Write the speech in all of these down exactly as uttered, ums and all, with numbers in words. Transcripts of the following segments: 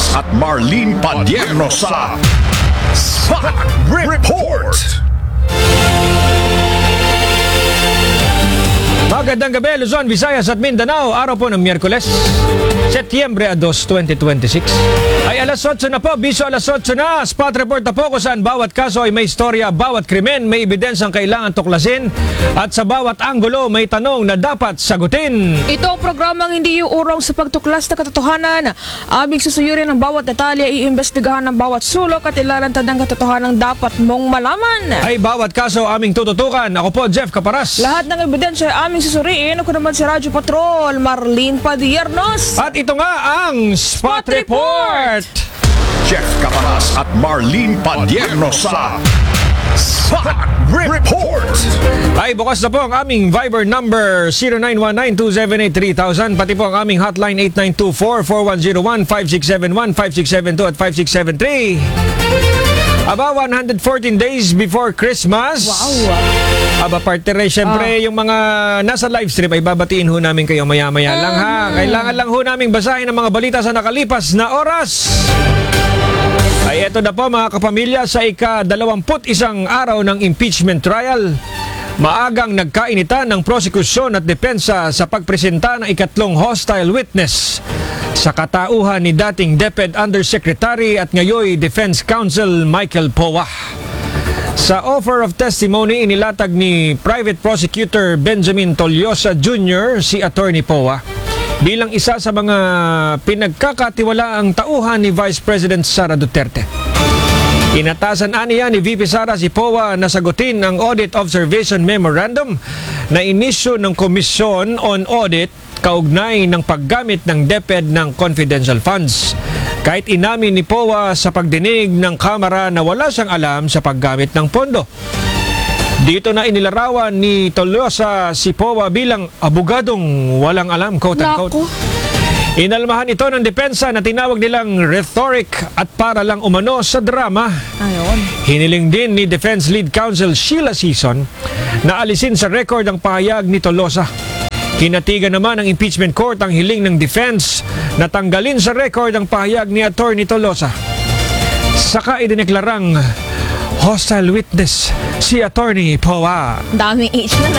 Caparas at Marlene Padierno sa Spot Report. Magandang gabi, Luzon, Visayas at Mindanao. Araw po ng Miyerkules, Setyembre dos, twenty twenty-six. Ay alas otso na po, biso alas otso na. Spot Report na po kung saan bawat kaso ay may istorya, bawat krimen may ebidensyang kailangan tuklasin, at sa bawat anggulo may tanong na dapat sagutin. Ito ang programang hindi uurong sa pagtuklas na katotohanan. Aming susuyurin ang bawat detalye, iimbestigahan ang bawat sulok at ilalantad ang katotohanan dapat mong malaman. Ay bawat kaso aming tututukan. Ako po, Jeff Caparas. Lahat ng ebidensya ay aming susuriin. Ako naman si Radyo Patrol, Marlene Padiernos. At ito nga ang Spot, Spot Report. Report. Jeff Caparas at Marlene Padierno sa Spot Report. Ay bukas na po ang aming Viber number zero nine one nine two seven eight three thousand, pati po ang aming hotline eight nine two four, four one zero one, five six seven one, five six seven two at five six seven three. Aba, one hundred fourteen days before Christmas. Wow. Aba, partner, syempre, yung mga nasa live stream ay babatiin ho namin kayo maya-maya Mm. lang ha. Kailangan lang ho namin basahin ang mga balita sa nakalipas na oras. Ay eto na po mga kapamilya, sa ika-dalawamput isang araw ng impeachment trial. Maagang nagkainitan ng prosekusyon at depensa sa pagpresenta ng ikatlong hostile witness sa katauhan ni dating DepEd Undersecretary at ngayoy Defense Counsel Michael Powa. Sa offer of testimony, inilatag ni Private Prosecutor Benjamin Tolyosa Junior si Attorney Powa bilang isa sa mga pinagkakatiwalaang tauhan ni Vice President Sara Duterte. Inatasan aniya ni V P Sara si Powa na sagutin ang Audit Observation Memorandum na inisyu ng Commission on Audit kaugnay ng paggamit ng DepEd ng confidential funds. Kahit inamin ni Powa sa pagdinig ng Kamara na wala siyang alam sa paggamit ng pondo. Dito na inilarawan ni Tolyosa si Powa bilang abogadong walang alam, quote-unquote. Naku. Inalmahan ito ng depensa na tinawag nilang rhetoric at para lang umano sa drama. Ayon. Hiniling din ni Defense Lead Counsel Sheila Sison na alisin sa record ang pahayag ni Tolyosa. Kinatigan naman ng impeachment court ang hiling ng defense na tanggalin sa record ang pahayag ni Attorney Tolyosa. Saka idineklarang hostile witness si Attorney Powa. Daming H na na.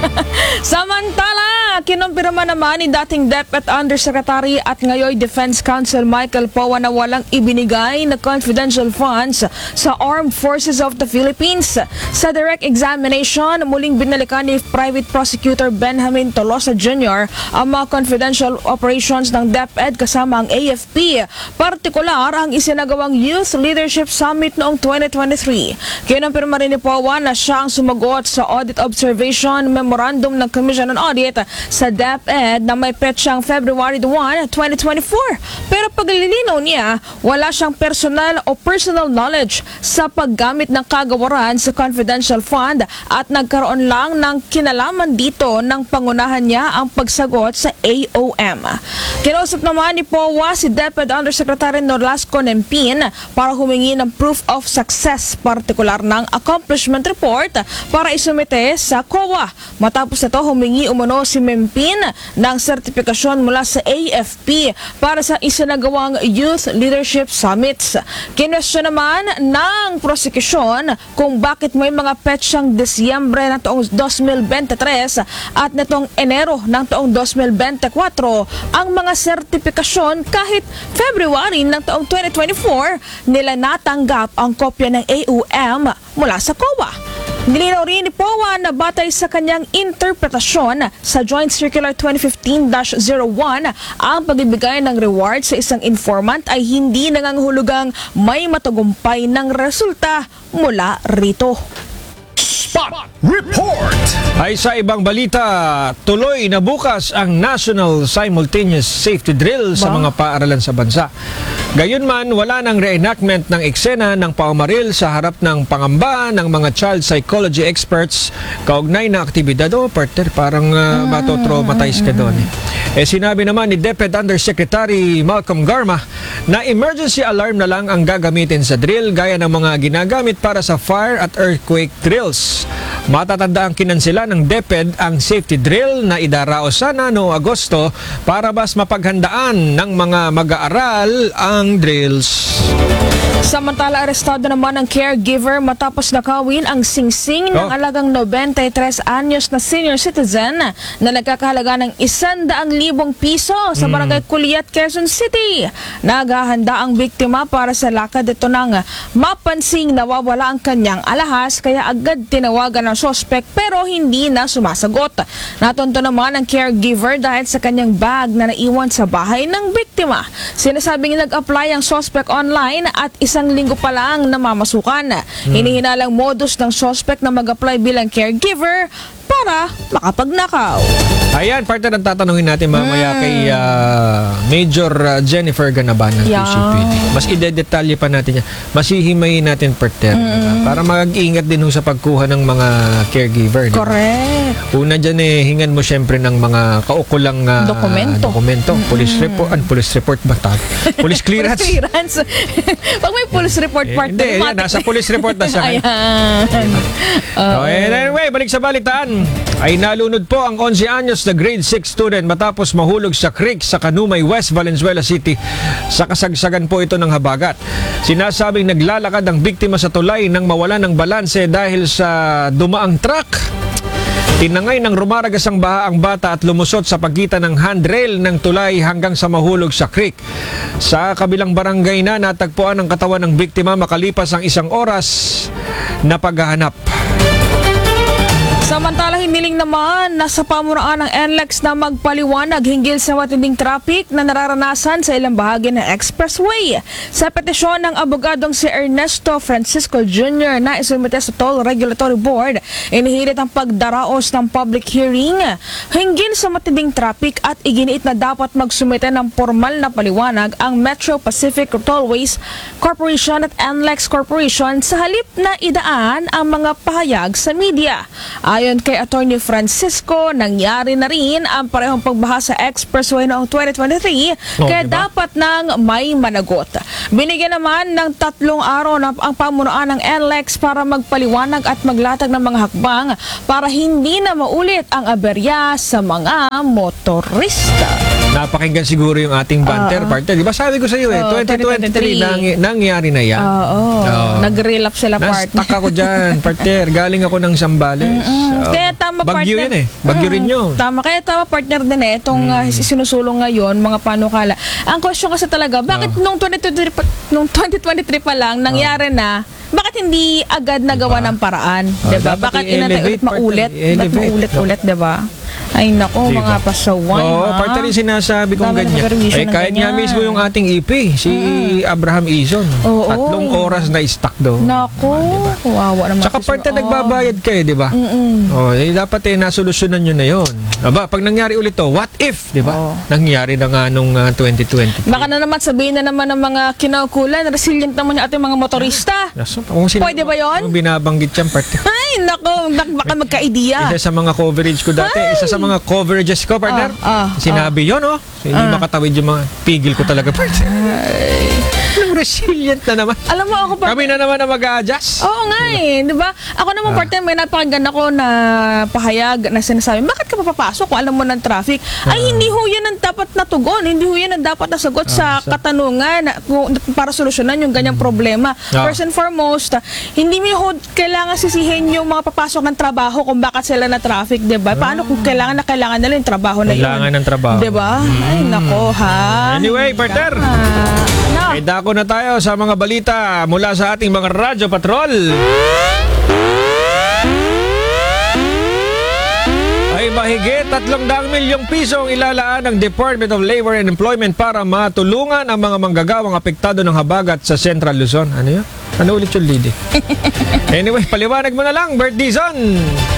Samantala, kinumpirma naman ni dating DepEd Undersecretary at ngayoy Defense Counsel Michael Powa na walang ibinigay na confidential funds sa Armed Forces of the Philippines. Sa direct examination, muling binalikan ni Private Prosecutor Benjamin Tolyosa Junior ang mga confidential operations ng DepEd kasama ang A F P. Partikular ang isinagawang Youth Leadership Summit noong twenty twenty-three. Kinumpirma rin ni Powa na siya ang sumagot sa Audit Observation Memorandum ng Commission on Audit sa DepEd na may petsang February first, twenty twenty-four. Pero paglilinaw niya, wala siyang personal o personal knowledge sa paggamit ng kagawaran sa confidential fund at nagkaroon lang ng kinalaman dito ng pangunahan niya ang pagsagot sa A O M. Kinausap naman ni Powa si DepEd Undersecretary Nolasco Nempin para humingi ng proof of success, partikular ng accomplishment report para isumite sa C O A. Matapos ito, humingi umano si Nempin ng sertifikasyon mula sa A F P para sa isinagawang Youth Leadership Summits. Kinwestiyon naman ng prosekusyon kung bakit may mga petsang Disyembre ng taong twenty twenty-three at nitong Enero ng taong twenty twenty-four ang mga sertifikasyon kahit February ng taong twenty twenty-four nila natanggap ang kopya ng A O M mula sa C O A. Nilinaw rin ni Powa na batay sa kanyang interpretasyon sa Joint Circular twenty fifteen dash zero one, ang pagbibigay ng reward sa isang informant ay hindi nangangahulugang may matagumpay ng resulta mula rito. Spot Report. Ay sa ibang balita, tuloy na bukas ang National Simultaneous Safety Drill sa Ba? mga paaralan sa bansa. Gayunman, wala nang reenactment ng eksena ng paumaril sa harap ng pangamba ng mga child psychology experts kaugnay na aktibidad. O, partner, parang uh, mato-traumatize ka doon. Eh. eh, sinabi naman ni DepEd Undersecretary Malcolm Garma na emergency alarm na lang ang gagamitin sa drill gaya ng mga ginagamit para sa fire at earthquake drills. Matatanda ang kinansela ng DepEd ang safety drill na idaraos sana noong Agosto para mas mapaghandaan ng mga mag-aaral ang drills. Samantala, arestado naman ang caregiver matapos nakawin ang singsing ng Oh. alagang ninety-three anyos na senior citizen na nagkakahalaga ng isandaang libong piso sa barangay Kuliat, Quezon City. Naghahanda ang biktima para sa lakad ito nang mapansing nawawala ang kanyang alahas kaya agad tinawagan ng sospek pero hindi na sumasagot. Natunto naman ang caregiver dahil sa kanyang bag na naiwan sa bahay ng biktima. Sinasabing nag-apply ang sospek online at isang linggo pa lang namamasukan. Hinihinalang modus ng sospek na mag-apply bilang caregiver para makapagnakaw. Ayan, partner, ang tatanungin natin mamaya kay ah, Major ah, Jennifer Ganaban ng Yeah. Q C P D. Mas idedetalye pa natin yan. Masihimayin natin, partner. diba? Para mag-ingat din ho sa pagkuha ng mga caregiver. diba? Correct. Una dyan eh, hingan mo syempre ng mga kaukulang ah, Dokumento. dokumento. Police report. An, police report ba? Tawag? Police clearance. Police clearance. Pag may police report Eh, part, hindi, yan, nasa police report na siya. Ayan. So, and anyway, balik sa balitaan. Ay nalunod po ang eleven anyos na grade six student matapos mahulog sa creek sa Kanumay, West Valenzuela City. Sa kasagsagan po ito ng habagat. Sinasabing naglalakad ang biktima sa tulay nang mawala ng balanse dahil sa dumaang truck. Tinangay ng rumaragas ang baha ang bata at lumusot sa pagitan ng handrail ng tulay hanggang sa mahulog sa creek. Sa kabilang barangay na natagpuan ang katawan ng biktima makalipas ang isang oras na paghahanap. Samantala, hiniling naman na sa pamunuan ng N L E X na magpaliwanag hinggil sa matinding traffic na nararanasan sa ilang bahagi ng expressway. Sa petisyon ng abogadong si Ernesto Francisco Junior na isumite sa Toll Regulatory Board, inihirit ang pagdaraos ng public hearing hinggil sa matinding traffic at iginiit na dapat magsumite ng formal na paliwanag ang Metro Pacific Tollways Corporation at N L E X Corporation sa halip na idaan ang mga pahayag sa media. Ayon kay Attorney Francisco, nangyari na rin ang parehong pagbaha sa expressway noong twenty twenty-three, Oh, kaya diba? dapat nang may managot. Binigyan naman ng tatlong araw na ang pamunuan ng N L E X para magpaliwanag at maglatag ng mga hakbang para hindi na maulit ang aberya sa mga motorista. Napakinggan siguro yung ating banter, partner. Di ba sabi ko sa iyo eh, Oo, twenty twenty-three, twenty twenty-three. nangy- nangyari na yan. Oo, Oo. nag-relapse sila, partner. Nastak ako dyan, partner. Galing ako ng Zambales. Oo. Kaya tama, Bagyo partner. yun eh. Bagyo rin Mm, yun. Tama. Kaya tama, partner din eh. Itong uh, sinusulong ngayon, mga panukala. Ang question kasi talaga, bakit Ah. nung, twenty twenty-three, pa- nung twenty twenty-three pa lang, nangyari na, bakit hindi agad nagawa ng paraan? Ah, diba? dapat Bakit inantay i-elevate, ulit maulit? partner. Ba't I-elevate. maulit-ulit, diba? Ay nako, Diba? mga pasawan. Oo, ha? partner yung sinasabi kong Dami ng ganyan. permission Eh, ng kahit nga ganyan. mismo yung ating E P, si Abraham Ison. Oo. Tatlong oras na stuck daw. Nako, kawawa naman. Tsaka kasi partner, sila. nagbabayad kayo, di ba? Mm-mm. Oh, eh, dapat eh, nasolusyonan nyo na yun. Aba, pag nangyari ulit to, what if, di ba? Oo. Nangyari na nga nung uh, twenty twenty. Baka na naman sabihin na naman ng mga kinaukulan, resilient naman yung ating mga motorista. Naso, kung sino- Pwede ba yun? Kung binabanggit yan, partner. Ay, nako, nak- baka magka-idea. Isa sa mga coverage ko dati, Ay! isa sa mga coverages ko, partner. Ah, ah, Sinabi yun, oh. So, hindi makatawid yung mga pigil ko talaga, partner. Anong resilient na naman. Alam mo ako, partner. Kami na naman na mag-a-adjust. Oo nga eh, di ba? Ako naman, Ah. partner, may napakinggan ako na pahayag na sinasabi, bakit ka papapasok kung alam mo ng traffic? Ay, hindi ho yan ang dapat na tugon. Hindi ho yan ang dapat na sagot sa Ah, sa- katanungan na- kung- para solusyonan yung ganyang problema. Ah. First and foremost, ah, hindi mo ho kailangan sisihin yung mga papasok ng trabaho kung bakit sila na traffic, di ba? Paano kung kailangan na kailangan nila yung trabaho na yun? Kailangan ng trabaho. Di ba? Ay, nako, ha? Anyway, partner. Ah, no. Eh, dako na tayo sa mga balita mula sa ating mga radyo patrol. Ay mahigit tatlong daang milyong piso ang ilalaan ng Department of Labor and Employment para matulungan ang mga manggagawang apektado ng habagat sa Central Luzon. Ano yun? Ano ulit yung lead eh? Anyway, paliwanag mo na lang, Bert Dizon.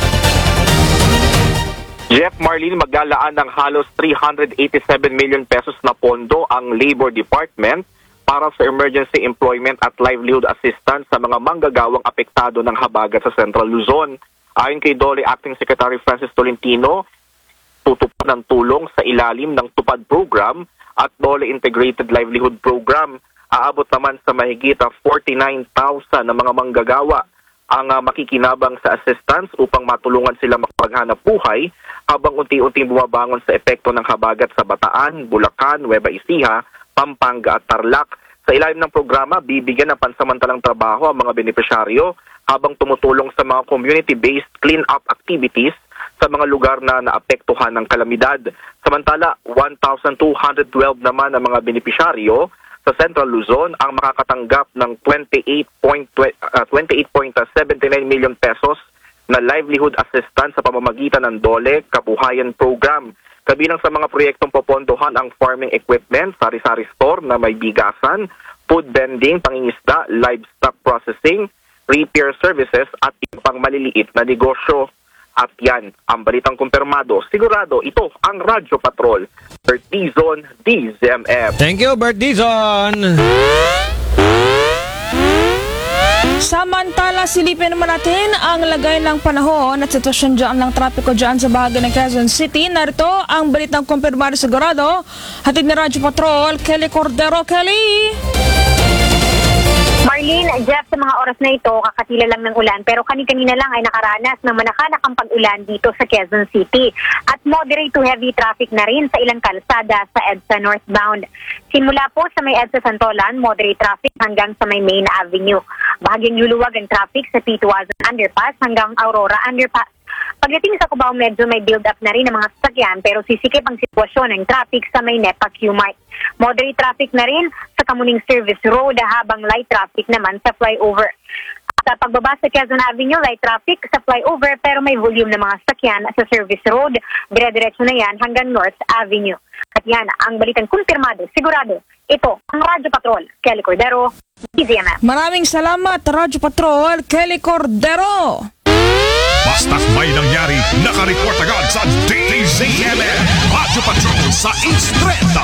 Jeff, Marlene, maglalaan ng halos three hundred eighty-seven million pesos na pondo ang Labor Department para sa emergency employment at livelihood assistance sa mga manggagawang apektado ng habagat sa Central Luzon. Ayon kay Dole Acting Secretary Francis Tolentino, tutupad ng tulong sa ilalim ng Tupad Program at Dole Integrated Livelihood Program. Aabot naman sa mahigit forty-nine thousand na mga manggagawa. ang uh, makikinabang sa assistance upang matulungan sila makapaghanap buhay habang unti-unting bumabangon sa epekto ng habagat sa Bataan, Bulacan, Nueva Ecija, Pampanga at Tarlac. Sa ilalim ng programa, bibigyan ng pansamantalang trabaho ang mga benepisyaryo habang tumutulong sa mga community-based clean-up activities sa mga lugar na naapektuhan ng kalamidad. Samantala, one thousand two hundred twelve naman ang mga benepisyaryo sa Central Luzon ang makakatanggap ng twenty-eight point seventy-nine million pesos na livelihood assistance sa pamamagitan ng DOLE Kabuhayan Program. Kabilang sa mga proyektong popondohan ang farming equipment, sari-sari store na may bigasan, food vending, pangingisda, livestock processing, repair services at ibang maliliit na negosyo. At yan, ang balitang kumpirmado. Sigurado, ito ang Radyo Patrol. Bert Dizon, D Z M F. Thank you, Bert Dizon. Samantala, silipin naman natin ang lagay ng panahon at sitwasyon dyan ng trapiko dyan sa bahagi ng Quezon City. Narito ang balitang kumpirmado sigurado. Hatid ni Radyo Patrol, Kelly Cordero. Kelly! Marlene, Jeff, sa mga oras na ito, kakatila lang ng ulan pero kani-kanina lang ay nakaranas ng manakanakang pag-ulan dito sa Quezon City at moderate to heavy traffic na rin sa ilang kalsada sa EDSA northbound. Simula po sa may EDSA Santolan, moderate traffic hanggang sa may Main Avenue. Bahagyang luluwag ang traffic sa P Tuazon Underpass hanggang Aurora Underpass. Pagdating sa Cubao, medyo may build-up na rin ng mga sasakyan pero sisikip ang sitwasyon ng traffic sa may NEPA Q-Mart. Moderate traffic na rin sa Kamuning Service Road habang light traffic naman sa flyover. Sa pagbaba sa Quezon Avenue, light traffic sa flyover pero may volume ng mga sasakyan sa Service Road. Dire-diretso na yan hanggang North Avenue. At yan ang balitang kumpirmado, sigurado. Ito ang Radyo Patrol, Kelly Cordero, D Z M F. Maraming salamat, Radyo Patrol, Kelly Cordero. Basta't may nangyari, nakareport agad sa D Z M F. Radyo Patrol sa Instreta.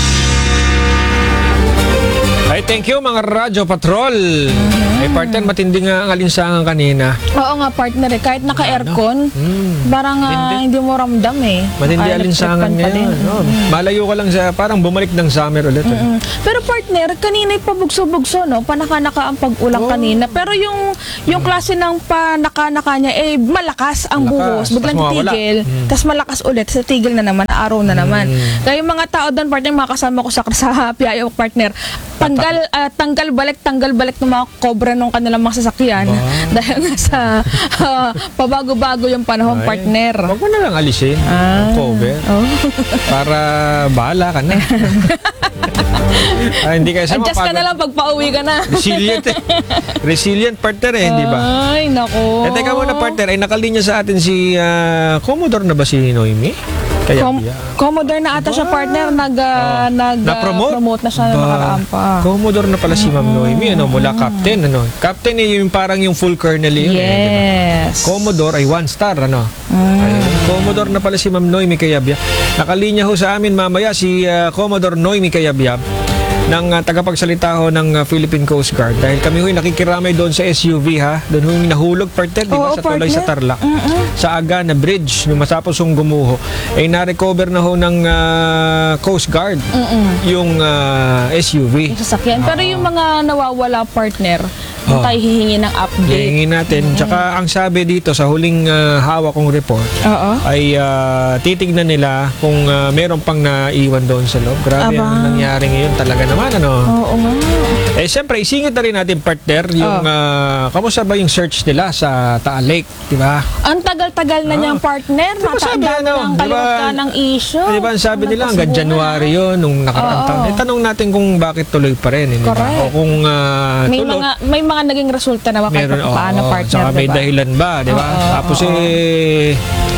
Ay, thank you mga Radyo Patrol. Ay, partner, matindi nga ang alinsangan kanina. Oo nga, partner. Eh. Kahit naka-aircon, Mm. parang ah, hindi mo ramdam eh. Matindi Ah, alinsangan electric fan pa ngayon. din. No? Malayo ka lang sa, parang bumalik ng summer ulit. eh. Mm. Pero partner, kanina yung pabugso-bugso, no? Panaka-naka ang pag-ulang kanina. Pero yung yung klase ng panaka-naka niya, eh, malakas ang Malakas, buhos. Biglang tas mawawala. titigil. Mm. Tapos malakas ulit. Sa tigil na naman, araw na naman. Kaya yung mga tao doon, partner, mga kasama ko sa, sa P I O, partner, tanggal, ah, tanggal balik, tanggal balik ng mga kobra ng kanilang mga sasakyan. Dahil nga sa ah, pabago-bago yung panahon, Ay, partner. Huwag mo na lang alisin Ah. ang cover. Oh. Para bahala ka na. ah, hindi kasi Adjust ka mapagod. na lang pag pauwi ka na. Resilient eh. Resilient partner eh, di ba? Ay, nako. Eh, teka muna partner, ay nakalinya sa atin si ah, Commodore na ba si Noemi? Kaya Com- yeah. Commodore na ata siya, partner. Nag, ah, nag, ah, Na-promote? promote na siya Ba, nakaraan pa. Commodore na pala si Ma'am Noemi, ano, mula captain, ano. Captain eh, yung parang yung full colonel yun, eh, di ba? Yes. Commodore ay one star, ano. Ayun. Commodore na pala si Ma'am Noemi Cayabyab. Nakalinya ho sa amin mamaya si ah, Commodore Noemi Cayabyab ng uh, tagapagsalita ho ng uh, Philippine Coast Guard. Dahil kami ho'y nakikiramay doon sa S U V, ha. Doon ho'y nahulog, partner, di ba? Oo, Sa tulay sa partner. Tarlac. Sa Agana Bridge, nung matapos yung gumuho, ay na-recover na ho ng uh, Coast Guard yung uh, S U V. Yung sasakyan. Pero yung mga nawawala, partner, Oh. tayo hihingi ng update. Hihingin natin. Tsaka ang sabi dito sa huling uh, hawak kong report, Oo. ay uh, titignan nila kung uh, meron pang naiwan doon sa loob. Grabe Aba. ang nangyari ngayon talaga naman, ano. Oo nga. Eh, siyempre, isingit na rin natin, partner, yung, Oh. uh, kamusta ba yung search nila sa Taal Lake, di ba? Ang tagal-tagal na Ah. niyang partner. Di ba sabi, Natandaan ano, na ang di ba- kaluta ng issue. Di ba, ang sabi nila, hanggang January yun, nung nakaraang Oo. taon. Eh, tanong natin kung bakit tuloy pa rin, eh, di ba? Correct. O kung uh, May tuloy. mga may mga naging resulta na kahit Meron, pa paano, oo, partner, tsaka may diba? dahilan ba, di ba? Oo, Tapos oo. eh,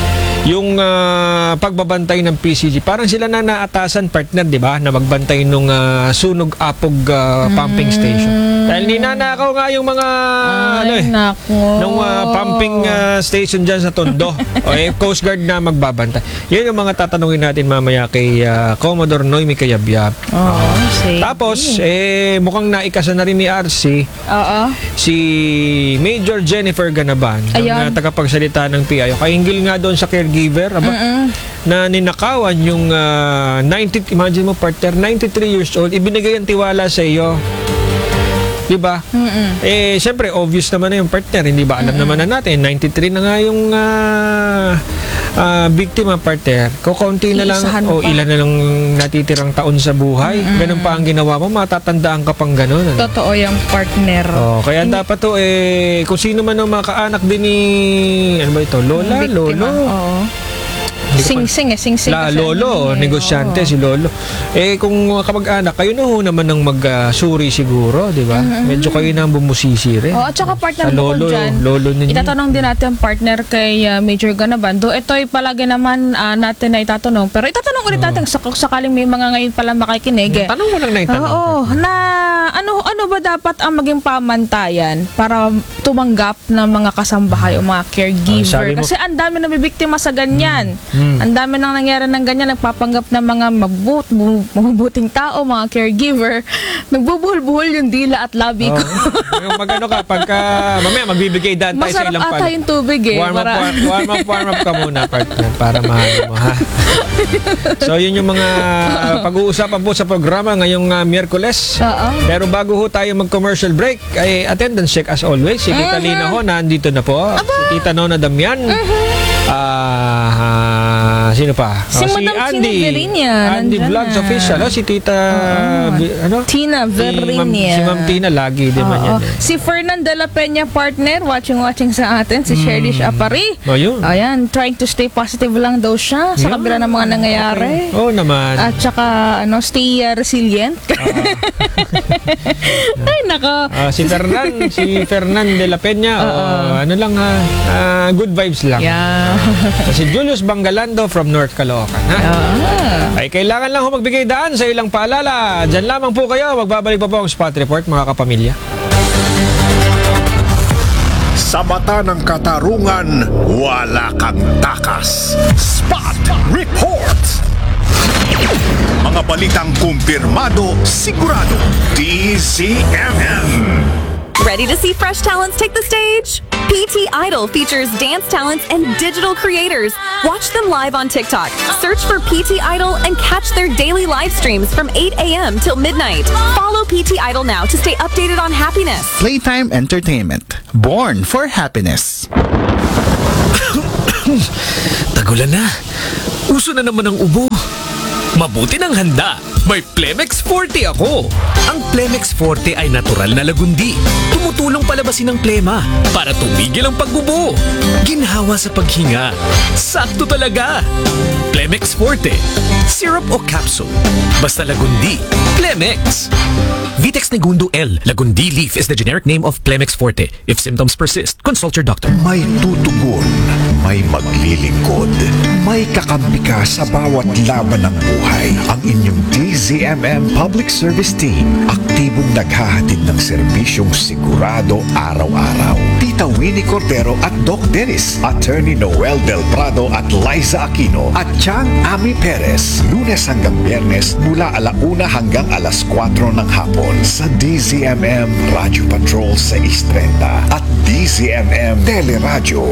yung ah, pagbabantay ng P C G, parang sila na naatasan, partner, di ba? Na magbantay nung ah, sunog apog ah, pumping station. Dahil ninanakaw nga yung mga, ano Ay, eh, nako. nung ah, pumping ah, station dyan sa Tondo. O eh, Coast Guard na magbabantay. Yan yung mga tatanungin natin mamaya kay ah, Commodore Noemi Cayabyab. Oo, sige. Tapos, eh, mukhang naikasa na rin ni R C Oo. si Major Jennifer Ganaban, ng Ayan. uh, tagapagsalita ng P I O. Kahinggil nga doon sa caregiver, aba, na ninakawan yung uh, ninety, imagine mo partner, ninety-three years old, ibinigay ang tiwala sa iyo Di ba? Eh, siyempre, obvious naman na yung partner. Hindi ba? Alam naman na natin, ninety-three na nga yung ah, ah, biktima partner. Kukunti na lang, Iisahan mo o pa. ilan na lang natitirang taon sa buhay. Ganun pa ang ginawa mo, matatandaan ka pang ganun. Ano? Totoo yung partner. Oh, kaya dapat to eh kung sino man ang mga kaanak din ni ano ba ito? Lola, Biktima. lolo. Oo. Sing-sing eh, sing-sing. La, kasi lolo, ano eh, negosyante oo. si lolo. Eh kung mga kamag-anak, kayo na ho naman ng mag-suri siguro, di ba? Medyo kayo na ang bumusisi rin. Oo, at saka partner Sa mo lolo, ko dyan. lolo ninyo. Itatanong din natin partner kay uh, Major Ganaban. Do ito'y palagi naman uh, natin na itatanong. Pero itatanong ulit natin sak- sakaling may mga ngayon pala makikinig. Eh. Tanong mo lang na itanong. Oo, na ano ano ba dapat ang maging pamantayan para tumanggap ng mga kasambahay o mga caregiver? Ah, sabi mo- Kasi ang dami na bibiktima sa ganyan. Mm. Ang dami nang nangyari ng ganyan, nagpapanggap ng mga magbut, bu- mabubuting tao, mga caregiver. Nagbubuhol-buhol yung dila at labi ko. Oh, magano ka pagka mamaya magbibigay daan tayo sa Masarap ilang ata yung tubig eh. Warm up, Para- warm, warm up, warm up ka muna partner para mahalo mo ha. So yun yung mga pag-uusapan po sa programa ngayong uh, Miyerkules. Oo. Pero bago ho tayo mag-commercial break, ay attendance check as always. Si Tita Lina ho, nandito na po. Si Tita Nona Damian. Ah, ah, sino pa? Si Oh, Madam Andy. Tina Verinia, Andy nandyan Vlogs na. Official. Oh, si Tita Vi- ano? Tina Si Ma'am, Verinia. si Ma'am Tina lagi din man yan. Oo. Eh. Si Fernan de la Peña partner, watching-watching sa atin, si Sherlish Apari. Oh, yun. Ayan, trying to stay positive lang daw siya sa Yun. kabila ng mga nangyayari. Oo naman. At saka, ano, stay uh, resilient. Ay, nako. Ah, si Fernan, si Fernan de la Peña, oh, ano lang ha, ah, good vibes lang. Yeah. Si Julius Bangalando from North Caloocan. Ha? Ah. Ay kailangan lang ho magbigay daan sa ilang paalala. Diyan lamang po kayo. Magbabalik pa po ang Spot Report mga kapamilya. Sa mata ng katarungan, wala kang takas. Spot Report! Mga balitang kumpirmado, sigurado. D Z M M. Ready to see fresh talents take the stage? P T Idol features dance talents and digital creators. Watch them live on TikTok. Search for P T Idol and catch their daily live streams from eight a.m. till midnight. Follow P T Idol now to stay updated on happiness. Playtime Entertainment. Born for happiness. Tagulan na. Uso na naman ang ubo. Mabuti ng handa. May Plemex Forte ako. Ang Plemex Forte ay natural na lagundi. Tumutulong palabasin ang plema para tumigil ang pagbubo. Ginhawa sa paghinga. Sakto talaga. Plemex Forte. Syrup o capsule. Basta lagundi. Plemex. Vitex Negundo L. Lagundi leaf is the generic name of Plemex Forte. If symptoms persist, consult your doctor. May tutugon, may maglilingkod, may kakampi ka sa bawat laban ng buhay. Ang inyong D Z M M Public Service Team, aktibong naghahatid ng serbisyong sigurado araw-araw. Tita Winnie Cordero at Doc Dennis, Attorney Noel Del Prado at Liza Aquino, at Chang Ami Perez, Lunes hanggang Biyernes mula alauna hanggang alas kwatro ng hapon sa D Z M M Radio Patrol six thirty at D Z M M Teleradyo.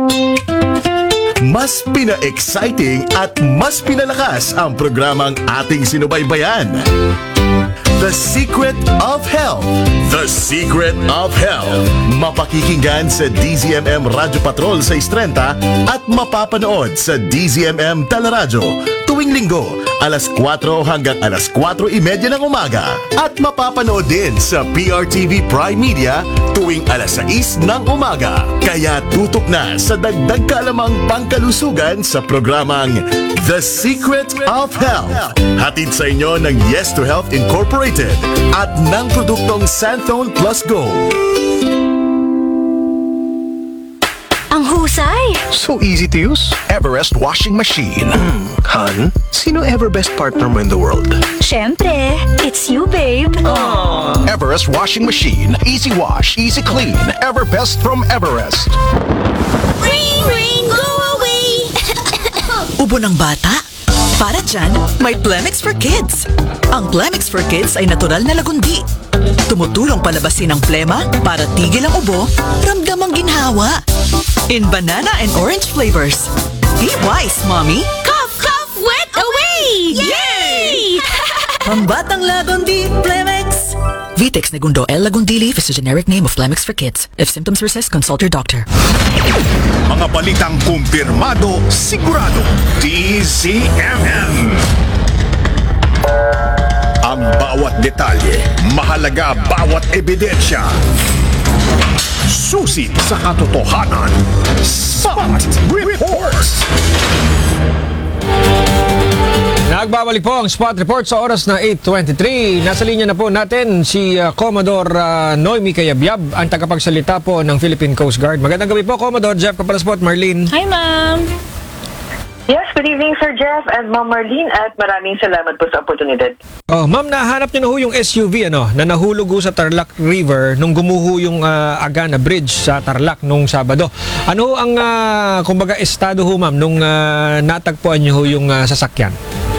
Mas pina-exciting at mas pinalakas ang programang ating sinubaybayan. The Secret of Health. The Secret of Health. Mapakikinggan sa D Z M M Radio Patrol sa Istrenta at mapapanood sa D Z M M Teleradyo tuwing linggo, alas kwatro hanggang alas kwatro trenta ng umaga. At mapapanood din sa P R T V Prime Media tuwing alas sais ng umaga. Kaya tutok na sa dagdag kalamang pangkalusugan sa programang The Secret of Health. Hatid sa inyo ng Yes to Health Incorporated at ng produktong Santhone Plus Gold. Ang husay! So easy to use. Everest washing machine. Hmm, Han, sino ever best partner mo in the world? Syempre, it's you, babe. Everest washing machine. Easy wash, easy clean. Ever best from Everest. Ring, ring, go away! Ubo ng bata? Para dyan, may Plemex for Kids. Ang Plemex for Kids ay natural na lagundi. Tumutulong palabasin ang plema para tigil ang ubo, ramdam ang ginhawa. In banana and orange flavors. Be wise, mommy. Cough, cough, wet away! Yay! Pambatang lagundi, Plemex. Vitex Negundo L. Lagundili is a generic name of Plemix for kids. If symptoms persist, consult your doctor. Mga balitang kumpirmado, sigurado. D Z M M. Ang bawat detalye, mahalaga bawat ebidensya. Susi sa katotohanan. Spot Reports. Nagbabalik po ang Spot Report sa oras na eight twenty-three. Nasa linya na po natin si uh, Commodore uh, Noemi Cayabyab, ang tagapagsalita po ng Philippine Coast Guard. Magandang gabi po, Commodore Jeff Kapalaspot, Marlene. Hi, ma'am. Yes, good evening, Sir Jeff and Ma'am Marlene, at maraming salamat po sa oportunidad. Oh, ma'am, nahanap niyo na ho yung S U V ano, na nahulog ho sa Tarlac River nung gumuho yung uh, Agana Bridge sa Tarlac nung Sabado. Ano ho ang, uh, kumbaga, estado ho, ma'am, nung uh, natagpuan niyo ho yung uh, sasakyan?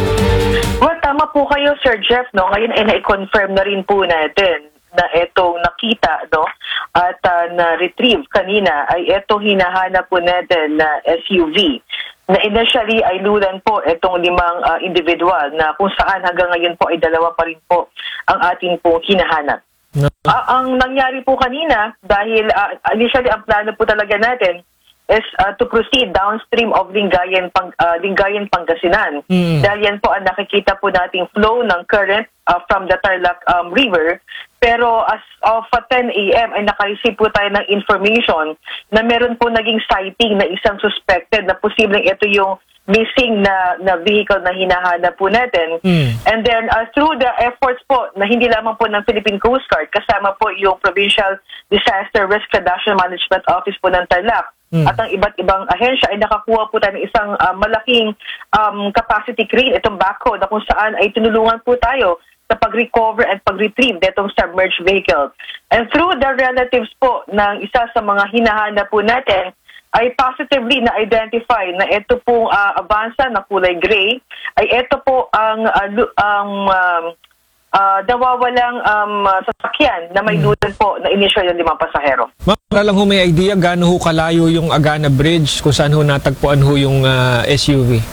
Well, tama po kayo, Sir Jeff, no? Ngayon ay na-confirm na rin po natin na itong nakita, no, at uh, na-retrieve kanina ay itong hinahanap po natin na S U V. Na initially ay lulan po itong limang uh, individual na kung saan hanggang ngayon po ay dalawa pa rin po ang ating po hinahanap. No. Uh, ang nangyari po kanina, dahil uh, initially ang plano po talaga natin is uh, to proceed downstream of Lingayen, Pang, uh, Lingayen Pangasinan. Mm. Dahil yan po ang nakikita po nating flow ng current uh, from the Tarlac um, River. Pero as of uh, ten a m ay naka-receive po tayo ng information na meron po naging sighting na isang suspected na posibleng ito yung missing na na vehicle na hinahanap po natin. Mm. And then uh, through the efforts po na hindi lamang po ng Philippine Coast Guard, kasama po yung Provincial Disaster Risk Reduction Management Office po ng Tarlac, mm. at ang iba't ibang ahensya ay nakakuha po tayo ng isang uh, malaking um, capacity crane, itong backhoe, na kung saan ay tinulungan po tayo sa pag-recover at pag-retrieve netong submerged vehicle. And through the relatives po ng isa sa mga hinahanap po natin, ay positively na-identify na ito pong uh, Avanza na kulay gray, ay ito po ang, uh, ang um, uh, nawawalang um, sasakyan na may lulan po na initial yung limang pasahero. Ma'am, para lang ho may idea gaano ho kalayo yung Agana Bridge kung saan ho natagpuan ho yung uh, S U V?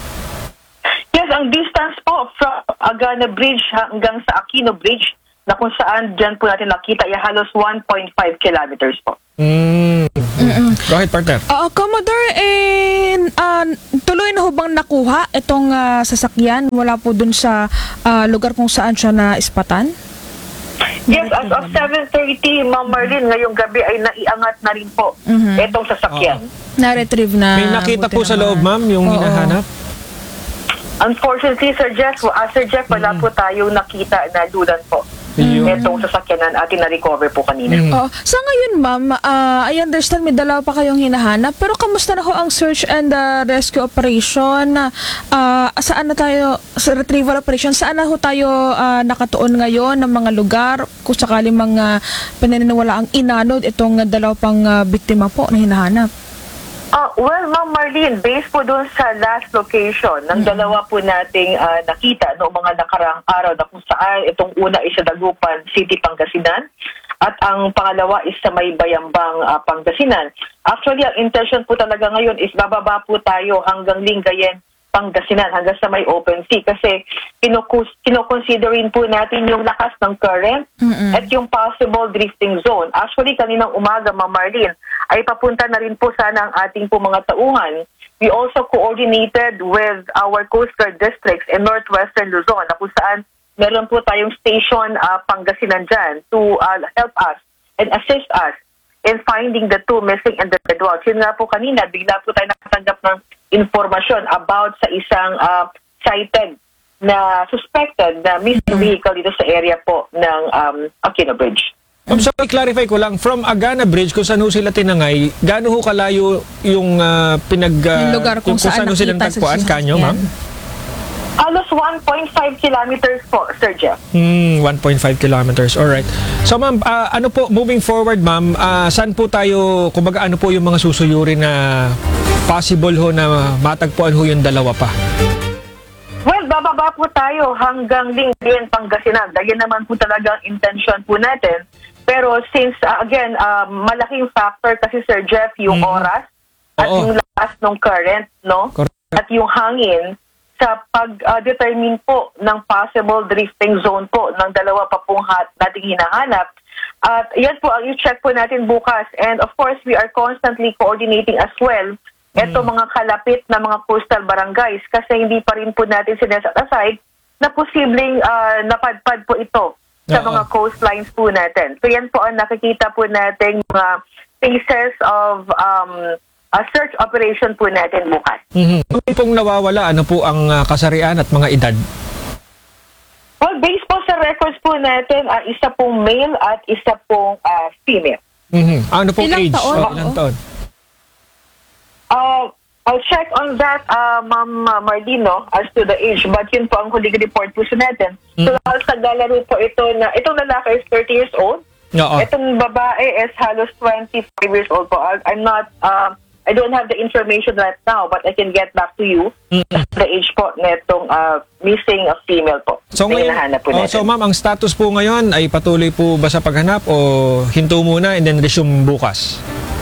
Yes, ang distance po from Agana Bridge hanggang sa Aquino Bridge na kung saan dyan po natin nakita ay halos one point five kilometers po. Mm. Go ahead, partner. Uh, Commodore, eh, uh, tuloy na ho bang nakuha itong uh, sasakyan mula po dun sa uh, lugar kung saan siya na-ispatan? Yes, as of seven thirty, Ma'am Marlene, ngayong gabi ay naiangat na rin po mm-hmm. itong sasakyan. Oh. Na-retrieve na. May nakita po sa loob, ma'am, yung oh, hinahanap? Unfortunately, Sir Jeff, uh, Sir Jeff, wala mm-hmm. po tayong nakita na lulan po. Mm-hmm. Itong sasakyanan atin na-recover po kanina. Mm-hmm. Oh, sa ngayon, ma'am, uh, I understand may dalawa pa kayong hinahanap, pero kamusta na ho ang search and uh, rescue operation? Uh, saan na tayo, sa retrieval operation, saan na ho tayo uh, nakatuon ngayon ng mga lugar kung sakali mga pinaniniwala ang inanod itong dalawa pang uh, biktima po na hinahanap? Uh, well, Ma'am Marlene, based po doon sa last location ng dalawa po nating uh, nakita noong mga nakaraang araw na kung saan itong una is sa Dagupan City, Pangasinan at ang pangalawa is sa May Bayambang, uh, Pangasinan. Actually, ang intention po talaga ngayon is bababa po tayo hanggang Lingayen, Pangasinan, hanggang sa may open sea kasi kinoconsiderin po natin yung lakas ng current mm-hmm. at yung possible drifting zone. Actually, kaninang umaga, Ma'am Marlene, ay papunta na rin po sana ang ating po mga tauhan. We also coordinated with our Coast Guard districts in Northwestern Luzon na kung saan meron po tayong station uh, Pangasinan dyan to uh, help us and assist us in finding the two missing individuals. Yun nga po kanina, bigla po tayo nakatanggap ng informasyon about sa isang uh, sighted na suspected na missing vehicle dito sa area po ng um, Aquino Bridge. Um, so, i-clarify ko lang, from Agana Bridge, kung saan ho sila tinangay, gaano ho kalayo yung uh, pinag... Uh, yung lugar kung, kung saan, saan ho silang tagpuan, kanyo, ma'am? Halos one point five kilometers po, Sir Jeff. Hmm, one point five kilometers. Alright. So, ma'am, uh, ano po, moving forward, ma'am, uh, saan po tayo, kumbaga, ano po yung mga susuyuri na possible ho na matagpuan ho yung dalawa pa? Well, bababa po tayo hanggang Lingayen, Pangasinan. Dahil naman po talaga ang intention po natin. Pero since, uh, again, uh, malaking factor kasi, Sir Jeff, yung mm. oras at Oo. yung lakas ng current, no? Correct. At yung hangin, sa pag-determine po ng possible drifting zone po ng dalawa pa pong hat nating hinahanap. At yan po ang i-check po natin bukas. And of course, we are constantly coordinating as well ito mm. mga kalapit na mga coastal barangays kasi hindi pa rin po natin sineset aside na posibleng uh, napadpad po ito sa Uh-oh. mga coastlines po natin. So yan po ang nakikita po natin mga phases of um, a search operation po natin bukas. Mm-hmm. Kung pong nawawala, ano po ang uh, kasarian at mga edad? Well, based po sa records po natin, uh, isa pong male at isa pong uh, female. Mm-hmm. Ano pong ilang age? Taon? Oh, ilang taon? Uh, I'll check on that, uh, Ma'am uh, Mardino, as to the age. But yun po ang huling report po sa natin. Mm. So, sa galaro po ito na, itong lalaki is thirty years old. Oo. Itong babae is halos twenty-five years old po. I, I'm not, uh, I don't have the information right now, but I can get back to you mm. the age po netong uh, missing a female po. So, na ngayon, hinahanap po oh, natin. so ma'am, ang status po ngayon ay patuloy po ba sa paghanap o hinto muna and then resume bukas?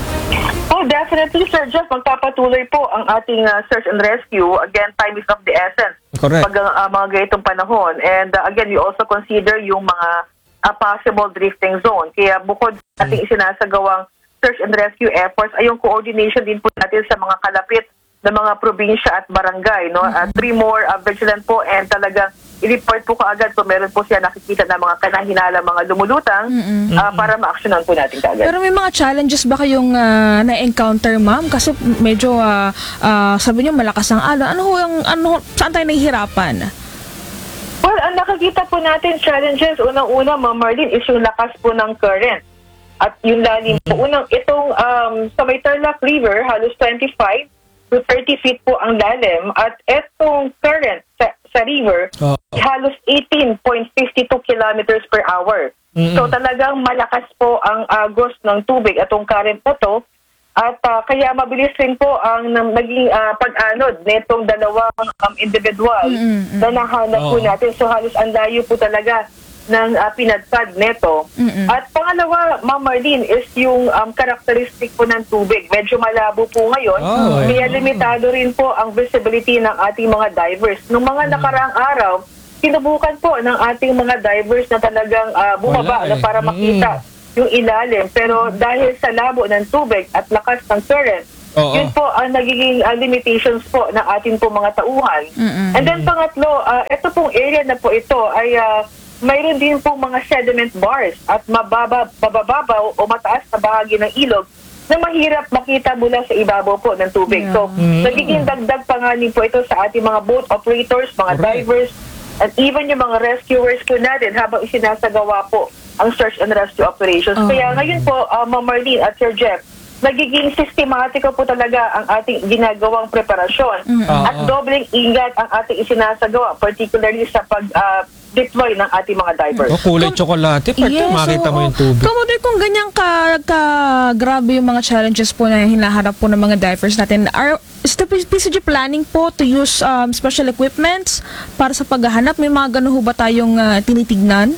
Oh, definitely, Sir Jeff. Magpapatuloy po ang ating uh, search and rescue. Again, time is of the essence. Correct. Pag uh, mga ganitong panahon. And uh, again, we also consider yung mga uh, possible drifting zone. Kaya bukod sa ating isinasagawang search and rescue efforts, ay yung coordination din po natin sa mga kalapit na mga probinsya at barangay. No? Uh, three more uh, vigilant po and talagang i-report po kaagad kung meron po siya nakikita na mga kanahinala, mga lumulutang Mm-mm. uh, para ma-actionan po natin kaagad. Pero may mga challenges ba kayong uh, na-encounter, ma'am? Kasi medyo, uh, uh, sabi niyo, malakas ang alon. Ano ho yung, ano, saan tayo nahihirapan? Well, ang nakikita po natin challenges, unang-una, Ma'am Marlene, is yung lakas po ng current. At yung lalim po. Unang, itong um, sa may Tarlac River, halos twenty-five to thirty feet po ang lalim. At itong current sa, sa river, oh. halos eighteen point five two kilometers per hour. Mm-hmm. So talagang malakas po ang agos ng tubig atong current na to. At uh, kaya mabilis rin po ang naging uh, pag-anod nitong dalawang um, individual mm-hmm. na nahanap oh. po natin. So halos ang layo po talaga ng uh, pinadpad neto. Mm-hmm. At pangalawa, Ma'am Marlene, is yung um, characteristic po ng tubig. Medyo malabo po ngayon. Oh, Kaya limitado rin po ang visibility ng ating mga divers. Nung mga mm-hmm. nakaraang araw, sinubukan po ng ating mga divers na talagang uh, bumaba Wala, eh. na para makita mm-hmm. yung ilalim. Pero mm-hmm. dahil sa labo ng tubig at lakas ng current, oh, yun oh. po ang nagiging uh, limitations po ng ating po mga tauhan. Mm-hmm. And then pangatlo, uh, ito pong area na po ito ay uh, mayroon din pong mga sediment bars at mababa, mabababaw o mataas na bahagi ng ilog na mahirap makita mula sa ibabaw po ng tubig. Yeah. So, mm-hmm. nagiging dagdag panganin po ito sa ating mga boat operators, mga okay. divers, at even yung mga rescuers po natin habang isinasagawa po ang search and rescue operations. Oh. Kaya ngayon po, uh, Ma'am Marlene at Sir Jeff, nagiging systematiko po talaga ang ating ginagawang preparasyon mm-hmm. at dobleng ingat ang ating isinasagawa, particularly sa pag uh, deploy ng ating mga divers. Oh, kulay tsokolate, pati yes, makita so, mo yung tubig. Kamutoy, kung ganyan ka, ka grabe yung mga challenges po na hinaharap po ng mga divers natin, are, is the P C G planning po to use um, special equipments para sa paghahanap? May mga ganun ho ba tayong uh, tinitignan?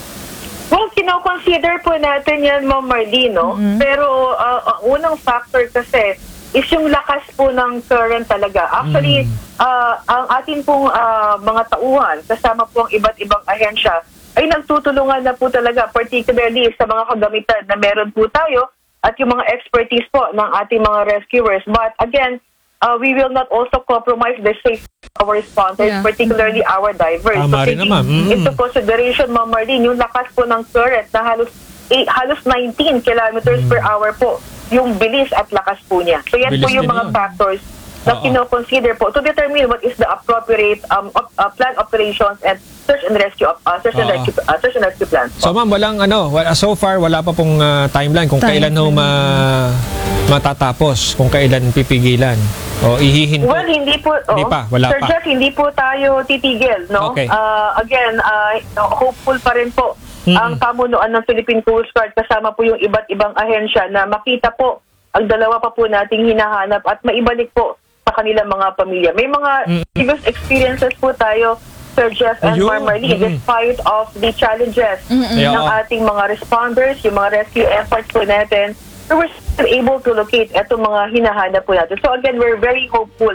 Well, kino-consider po natin yan, Ma'am Marlene, no? Mm-hmm. Pero uh, ang unang factor kasi is yung lakas po ng current talaga. Actually, mm. uh, ang atin pong uh, mga tauhan, kasama po ang iba't ibang ahensya, ay nagtutulungan na po talaga, particularly sa mga kagamitan na meron po tayo at yung mga expertise po ng ating mga rescuers. But again, uh, we will not also compromise the safety of our sponsors, yeah. particularly our divers. Tama so rin naman. Mm. Into consideration, Ma'am Marlene, yung lakas po ng current na halos eight, halos nineteen kilometers mm. per hour po yung bilis at lakas po niya. So yan bilis po yung mga yun. factors na Uh-oh. kino-consider po to determine what is the appropriate um, op, uh, plan operations and search and rescue uh, search and rescue uh, search and rescue plans. So ma'am, walang ano, so far wala pa pong uh, timeline kung Time. kailan ho ma matatapos, kung kailan pipigilan o ihihin po. Well, hindi po oh, hindi pa, wala Sir pa. Jeff, hindi po tayo titigil, no? Okay. Uh, again, uh, hopeful pa rin po Mm-hmm. ang pamunuan ng Philippine Coast Guard kasama po yung iba't ibang ahensya na makita po ang dalawa pa po nating hinahanap at maibalik po sa kanilang mga pamilya. May mga mm-hmm. previous experiences po tayo, Sir Jeff and Ma'am Marlene, mm-hmm. despite of the challenges mm-hmm. ng ating mga responders, yung mga rescue efforts po natin, we were still able to locate etong mga hinahanap po natin. So again, we're very hopeful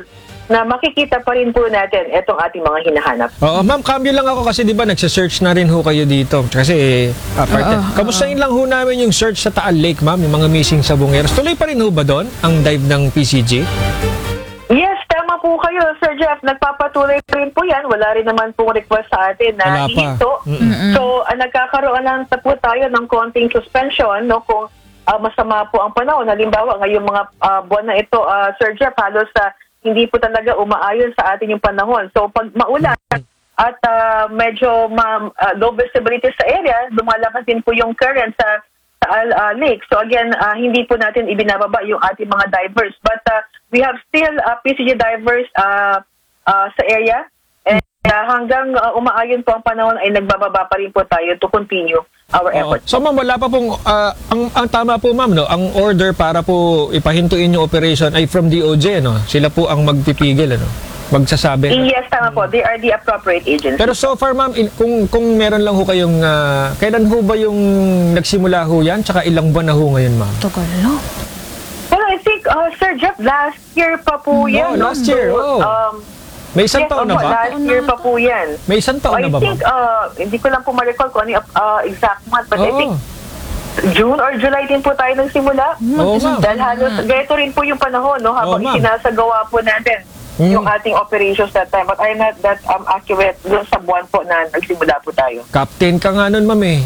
na makikita pa rin po natin itong ating mga hinahanap. Oo, ma'am, cambio lang ako kasi di ba nagsa-search na rin ho kayo dito. Kasi, uh, parte. Oo, Kamustahin lang ho namin yung search sa Taal Lake, ma'am, yung mga missing sabongeros. Tuloy pa rin ho ba doon ang dive ng P C G? Yes, tama po kayo, Sir Jeff. Nagpapatuloy pa rin po yan. Wala rin naman pong request sa atin na Wala pa. ihinto. So, uh, nagkakaroon lang po tayo ng konting suspension, no, kung uh, masama po ang panahon. Halimbawa, ngayong mga uh, buwan na ito, uh, Sir Jeff, halos sa uh, hindi po talaga umaayon sa atin yung panahon. So, pag maulan at uh, medyo ma, uh, low visibility sa area, lumalakas din po yung current sa, sa uh, lake. So, again, uh, hindi po natin ibinababa yung ating mga divers. But uh, we have still uh, P C G divers uh, uh, sa area. And uh, hanggang uh, umaayon po ang panahon ay nagbababa pa rin po tayo to continue our Oo. efforts. So, ma'am, wala pa pong, ah, ang, ang tama po, ma'am, no, ang order para po ipahintuin yung operation ay from D O J, no? Sila po ang magpipigil, ano? Magsasabi. no? Yes, tama po. They are the appropriate agencies. Pero so far, ma'am, in- kung, kung meron lang ho kayong, ah, kailan ho ba yung nagsimula ho yan? Tsaka ilang buwan na ho ngayon, ma'am? Tagal, no? Well, I think, uh, Sir Jeff, last year pa po yan. Oh, no? last year, So, oh. um, May isang yes, taon na opo, ba? Last year pa po yan. May isang taon I na ba, think, ma'am? uh, hindi ko lang po ma-recall kung ano yung uh, exact month, but I Oo. think June or July din po tayo nagsimula. Oo, ma'am. Dahil halos, ganito rin po yung panahon, no? Habang Oo, ma'am. isinasagawa po natin Hmm. yung ating operations that time. But I'm not that um, accurate dun sa buwan po na nagsimula po tayo. Captain ka nga nun, ma'am, eh.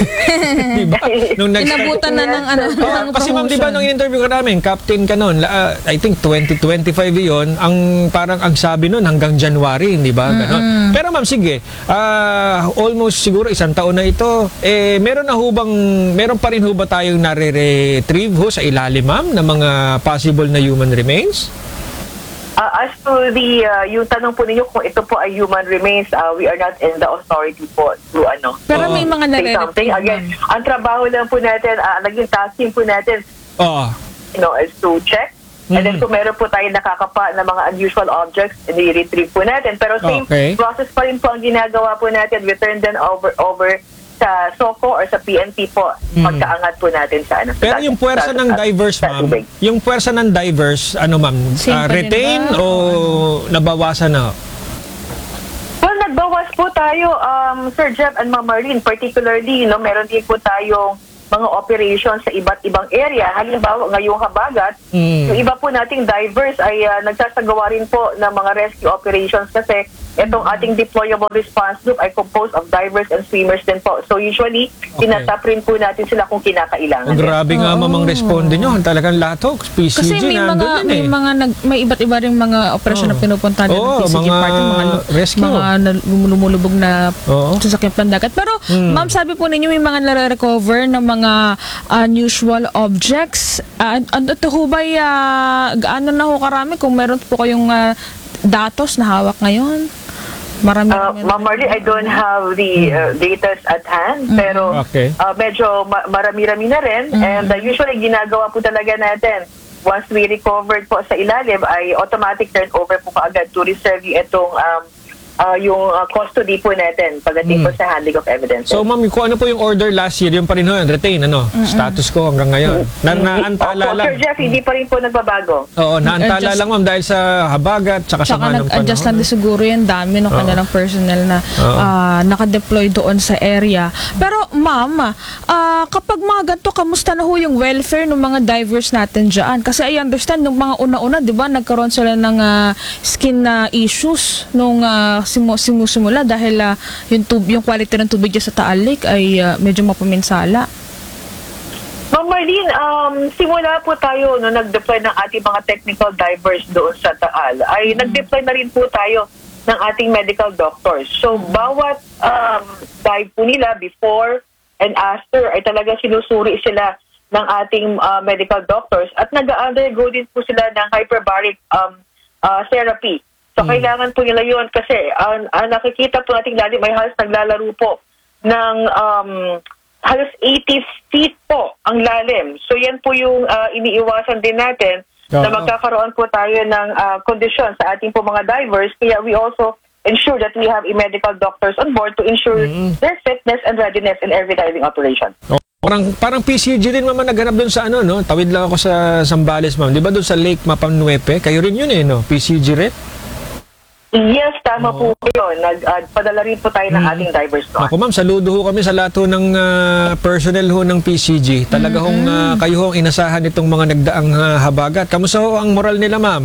diba? Nung nag- Inabutan na ng ano, ng Oh, kasi ma'am, di ba promotion. nung in-interview ka namin, captain ka nun, la- uh, I think twenty twenty-five yun, ang parang ang sabi nun hanggang January, di ba? Ganon. Pero ma'am, sige, ah, almost siguro isang taon na ito, eh, meron na hubang, meron pa rin huba tayong nare-retrieve ho sa ilalim, ma'am, ng mga possible na human remains? Uh, as to the, uh, yung tanong po ninyo kung ito po ay human remains, uh, we are not in the authority po to ano. Pero may mga say something. nare-retrieve Again, ang trabaho lang po natin, uh, naging tasking po natin, Oo. you know, is to check. And then kung meron po tayo nakakapa ng mga unusual objects, i-retrieve po natin. Pero same Okay. process pa rin po ang ginagawa po natin. We turn them over over sa SOCO or sa P N P po. Pagkaangat po natin sa ano. sa Pero dagat- yung puwersa sa- ng sa- divers, sa ma'am, tubig. yung puwersa ng divers, ano ma'am, Same ah, pa din retain ba? o nabawasan na? Well, nagbawas po tayo, um, Sir Jeff and Ma'am Marlene, particularly, no, meron din po tayong mga operations sa iba't ibang area. Halimbawa, ngayong habagat, Mm. yung iba po nating divers ay uh, nagsasagawa rin po ng mga rescue operations kasi itong ating deployable response group ay composed of divers and swimmers din po. So usually, Okay. tinatap rin po natin sila kung kinakailangan. Ang grabe nga mamang responde nyo. Talagang lato. P C G Kasi may nandun mga din may eh. mga nag, may iba't iba ring mga operasyon na pinupuntahan din Oo, ng P C G mga party, mga lu- rescue. mga nal- lumulubog na Oo. sasakyan pandagat. Pero Hmm. ma'am, sabi po ninyo may mga nare-recover ng mga unusual objects. Uh, ano to ho ba uh, gaano na ho karami kung meron po kayong uh, datos na hawak ngayon? Marami Uh, Ma'am Marlene, I don't have the uh, data at hand, pero Okay. uh, medyo ma- marami-rami na rin. And uh, usually, ginagawa po talaga natin, once we recovered po sa ilalim, ay automatic turnover po kaagad to reserve yung itong um, uh, yung uh, custody po natin pagdating po sa handling of evidence. So ma'am, kung ano po yung order last year, yung pa rin ho yun, retain, ano? Status ko hanggang ngayon. Na, naantala Opo, lang. Sir Jeff, hindi pa rin po nagbabago. Oo, naantala Nag-adjust- lang ma'am dahil sa habagat, tsaka, Tsaka sama ng nag-adjust lang panahon. din siguro yan dami ng kanilang personnel na Oo. ah, nakadeploy doon sa area. Pero ma'am, ah, kapag mga ganito, kamusta na ho yung welfare ng mga divers natin dyan? Kasi I understand, nung mga una-una, di ba, nagkaroon sila ng ah, skin na issues nung uh, simu- simusimula dahil ah, yung, tub- yung quality ng tubig dyan sa Taal Lake ay ah, medyo mapaminsala. Ma'am Marlene, um, simula po tayo no, nag-deploy ng ating mga technical divers doon sa Taal, ay nag-deploy na rin po tayo ng ating medical doctors. So, bawat um, dive po nila before and after ay talaga sinusuri sila ng ating uh, medical doctors at nag-undergo din po sila ng hyperbaric um, uh, therapy. So, kailangan po nila yun kasi ang uh, nakikita po nating lalim ay halos naglalaro po ng um, halos eighty feet po ang lalim. So yan po yung uh, iniiwasan din natin na Oo. magkakaroon po tayo ng uh, kondisyon sa ating po mga divers. Kaya we also ensure that we have a medical doctors on board to ensure their fitness and readiness in every diving operation. Oh, Parang, parang P C G din ma'am naghanap doon sa ano, no? Tawid lang ako sa Zambales, ma'am. Di ba doon sa Lake Mapanuepe? Kayo rin yun eh, no? P C G rin? Yes, tama po kayo. Nagpadala rin po tayo ng ating divers doon. Ako ma'am, saludo ho kami sa lahat ho ng ah, personnel ho ng P C G. Talaga hong ah, kayo ho ang inasahan itong mga nagdaang ah, habagat. Kamusta ho ang moral nila ma'am?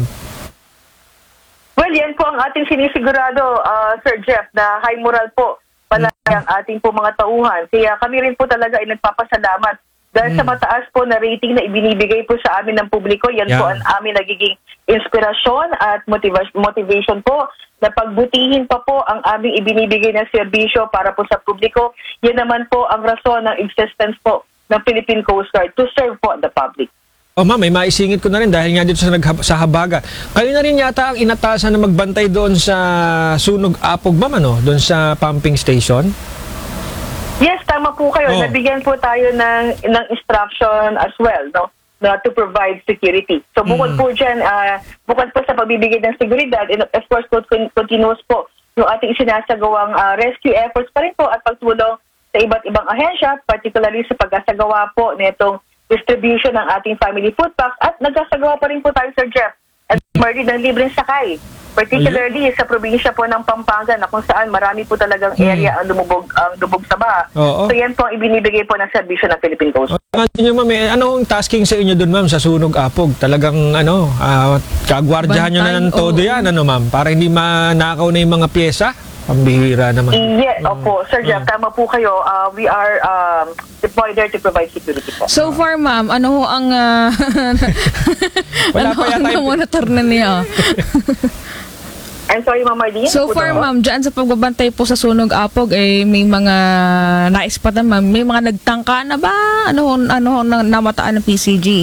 Well, yan po ang ating sinisigurado, uh, Sir Jeff, na high moral po pala ang ating po mga tauhan. Kaya kami rin po talaga ay nagpapasalamat dahil sa mataas po na rating na ibinibigay po sa amin ng publiko. Yan Yeah. po ang amin nagiging inspirasyon at motiva- motivation po na pagbutihin pa po ang aming ibinibigay na serbisyo para po sa publiko. Yan naman po ang rason ng existence po ng Philippine Coast Guard to serve po the public. Oh ma'am, may maisingit ko na rin dahil nga dito sa, naghab- sa habagat. Kayo na rin yata ang inatasan na magbantay doon sa Sunog Apog ma'am, ano? Doon sa pumping station? Yes, tama po kayo. Oh. Nabigyan po tayo ng, ng instruction as well, no? Na to provide security. So bukod Mm. po dyan, ah, bukod po sa pagbibigay ng seguridad, and of course, con- continuous po yung ating sinasagawang ah, rescue efforts pa rin po at pagtulong sa iba't ibang ahensya, particularly sa pagkasagawa po nitong distribution ng ating family food packs at nagkasagawa pa rin po tayo, Sir Jeff, at Marty, ng libreng sakay. Particularly sa probinsya po ng Pampanga na kung saan marami po talagang area ang lumubog, ang lubog sa baha. Oo. So yan po ang ibinibigay po ng serbisyo ng Philippine Coast. Ano nyo ma'am, eh, anong tasking sa inyo doon ma'am sa Sunog Apog? Talagang ano, ah, kagwardyahan nyo na ng Bantay, todo oo. yan, ano ma'am? Para hindi manakaw na yung mga pyesa? Pambihira naman. Yes, opo. Sir Jeff, tama po kayo. Uh, we are um, deployed there to provide security po. So far, ma'am, ano ho ang uh, Wala ano pa ang yata yung- monitor na niya? I'm sorry, Ma'am Marlene. So far, ma'am, dyan sa pagbabantay po sa Sunog Apog, eh, may mga naispatan, ma'am. May mga nagtangka na ba? Ano ho, ano ho na, namataan ng P C G?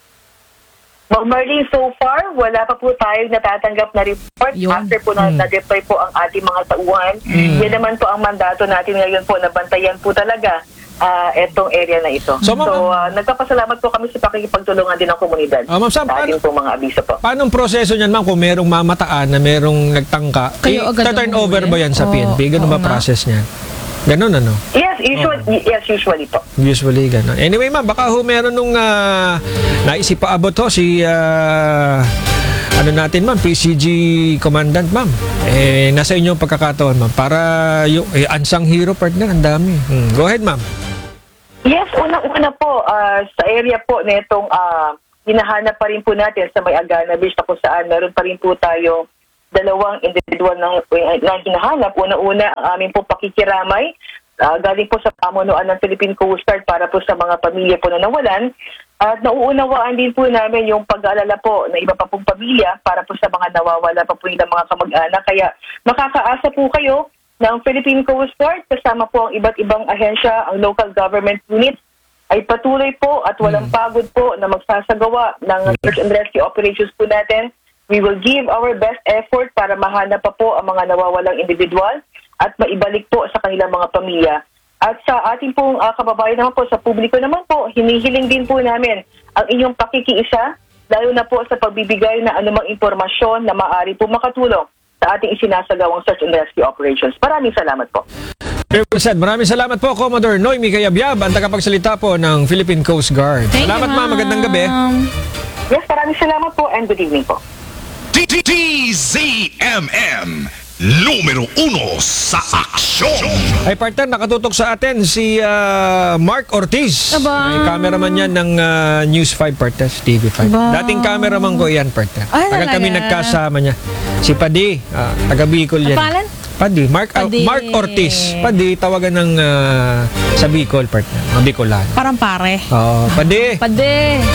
Ma'am Marlene, so far, wala pa po tayo natatanggap na report Yun. after po na, Hmm. na-deploy po ang ating mga tauhan. Yan naman po ang mandato natin ngayon po na bantayan po talaga ah, etong area na ito. So, ma'am- ah, nagpapasalamat po kami sa pakikipagtulungan din ng komunidad Ah, ma'am, Sam, sa ating po mga abiso po. Paano ang proseso niyan ma'am kung merong mamataan na merong nagtangka? Kayo agad turn ang over huli? ba yan sa P N P? Ganun Oo ba nga. process niyan? Ganun ano? Yes, usually, yes, usually po. Usually ganun. Anyway ma'am, baka ho meron nung uh, naisipaabot ho si ah, ano natin ma'am, P C G Commandant ma'am. Eh, nasa inyong pagkakataon ma'am. Para yung eh, unsung hero partner, ang dami. Hmm. Go ahead ma'am. Yes, unang-una po, ah, sa area po na itong uh, hinahanap pa rin po natin sa may Agana Beach na kung saan meron pa rin po tayo dalawang individual na, na hinahanap. Una-una, ang aming po pakikiramay ah, galing po sa pamunuan ng Philippine Coast Guard para po sa mga pamilya po na nawalan. At nauunawaan din po namin yung pag-aalala po na iba pa pong pamilya para po sa mga nawawala pa po nilang mga kamag-anak. Kaya makakaasa po kayo ng Philippine Coast Guard kasama po ang iba't ibang ahensya, ang local government units ay patuloy po at walang pagod po na magsasagawa ng search and rescue operations po natin. We will give our best effort para mahanap pa po ang mga nawawalang individual at maibalik po sa kanilang mga pamilya. At sa ating pong uh, kababayan naman po, sa publiko naman po, hinihiling din po namin ang inyong pakikiisa, lalo na po sa pagbibigay na anumang impormasyon na maaari po makatulong sa ating isinasagawang search and rescue operations. Maraming salamat po. Very well said. Maraming salamat po, Commodore Noemi Cayabyab, ang tagapagsalita po ng Philippine Coast Guard. Thank Salamat you, ma'am, magandang gabi. Yes, maraming salamat po and good evening po. D Z M M, numero uno sa aksyon. Ay partner, nakatutok sa atin si ah, Mark Ortiz. Aba. Ay cameraman yan ng ah, News five partner, T V five. Aba. Dating cameraman ko yan partner. Ay, Tagal kami talaga? nagkasama niya. Si Padi, ah, taga Bicol yan. Pangalan? Padi, Mark, ah, Padi. Mark Ortiz. Padi, tawagan ng ah, sa Bicol partner, mga Bicolan. Parang pare. Oh, Padi. Pade.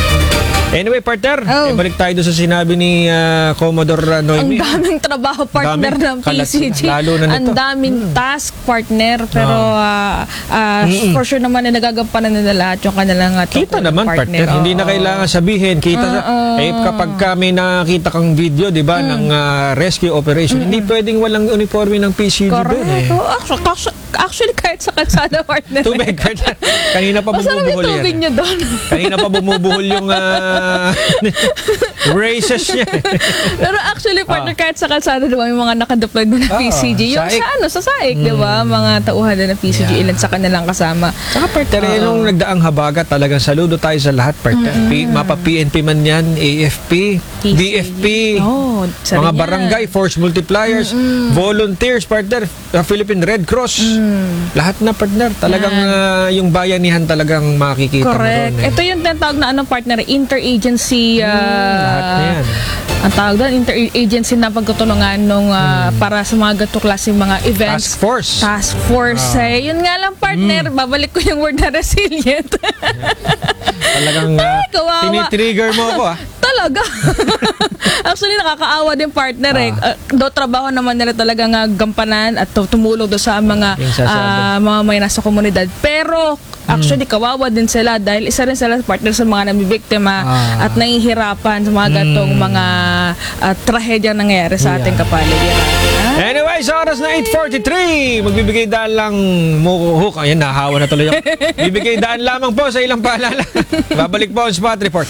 Anyway, partner, Oh. eh, balik tayo doon sa sinabi ni ah, Ang Commodore Noemi. daming trabaho partner Dami. ng P Kalat- C G. lalo na Ang nito. daming task partner. Pero ah, ah, Mm-mm. for sure naman na nagagampanan nila lahat yung kanilang uh, Kita naman partner, hindi na Oo. kailangan sabihin. Kita sa, Oo. eh kapag kami nakita kang video, 'di ba, ng ah, rescue operation, hindi pwedeng walang uniforme ng P C G doon Correct. eh. Oh, actually, actually, actually, kahit sa kalsada partner. Tubig partner. Kanina pa Masarap yung bumubuhol tubig yan. niyo doon. Kanina pa bumubuhol yung ah, races niya. Pero actually, partner, Ah. kahit sa kalsada, diba, may mga nakadeploy doon ng Oo, P C G. Yung saik. sa ano, sa saik, di ba? Mga tauhan din ng P C G, ilan sa kanilang kasama. Saka partner, eh, nung nagdaang habagat, talagang saludo tayo sa lahat, partner. P- mapa P N P man yan, A F P, D F P, Oh, isa mga rin yan. barangay, force multipliers, volunteers, partner, uh, Philippine Red Cross, lahat na, partner. Talagang uh, yung bayanihan talagang makikita Correct. mo doon. Eh. Ito yung tinatawag na anong partner, interagency, uh, lahat na yan. ang tawag doon, interagency na pagtutulungan nung uh, para sa mga ganito klaseng mga events. Task force. Task force. Ah. Eh. Yun nga lang, partner, babalik ko yung word na resilient. Talagang uh, Ay, kawawa. tinitrigger mo ako, ah. Talaga. Actually, nakakaawa din partner eh. Uh, do trabaho naman nila talaga nga gampanan at tu- tumulong do sa mga Yung sasabi. uh, mga may nasa komunidad. Pero actually, kawawa din sila dahil isa rin sila partner sa mga nabibiktima Ah. at nahihirapan sa mga gatong mga uh, trahedyang nangyayari sa ating kapaligiran. Ah, Anyway, sa oras na eight forty-three, magbibigay daan lang mo hook. Ayan, nahawa na tuloy ako. Bibigay daan lamang po sa ilang paalala. Babalik po ang Spot Report.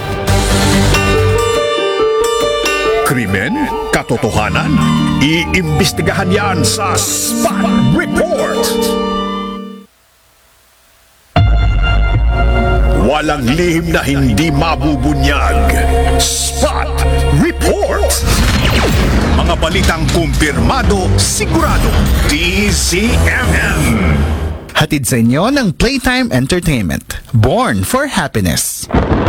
Krimen, katotohanan, iimbestigahan yan sa Spot Report. Walang lihim na hindi mabubunyag. Spot Report. Mga balitang kumpirmado, sigurado. D Z M M. Hatid sa inyo ng Playtime Entertainment. Born for happiness.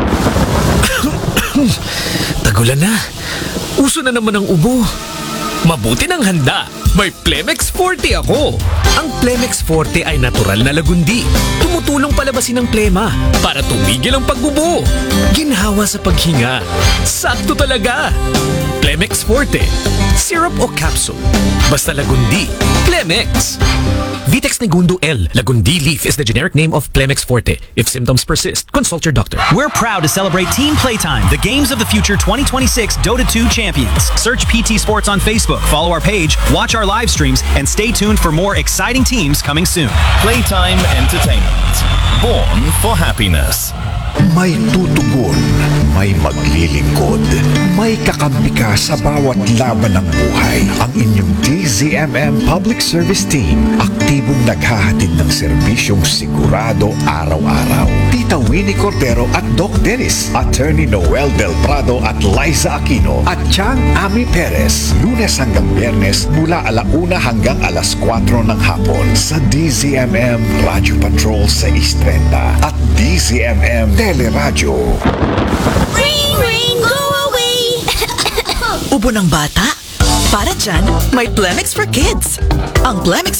Tagulan na. Uso na naman ang ubo. Mabuti ng handa. May Plemex forte ako. Ang Plemex forte ay natural na lagundi. Tumutulong palabasin ang plema para tumigil ang pagbubo. Ginhawa sa paghinga. Sakto talaga. Plemex forte. Syrup o capsule. Basta lagundi. Plemex. Vitex Negundo L. Lagundi leaf is the generic name of Plemex forte. If symptoms persist, consult your doctor. We're proud to celebrate Team Playtime, the Games of the Future twenty twenty-six Dota two champions. Search P T Sports on Facebook, follow our page, watch our live streams, and stay tuned for more exciting teams coming soon. Playtime Entertainment. Born for happiness. May tutugon, may maglilingkod, may kakampi ka sa bawat laban ng buhay. Ang inyong D Z M M Public Service Team, aktibong naghahatid ng serbisyong sigurado araw-araw. Tita Winnie Cordero at Doc Dennis, Attorney Noel Del Prado at Liza Aquino, at Chang Ami Perez, Lunes hanggang Biyernes mula alauna hanggang alas kwatro ng hapon sa D Z M M Radio Patrol sa East Trenta at D Z M M Teleradyo. Ring, ring, go away! Ubo ng bata? Para dyan, may Plemex for Kids. Ang Plemex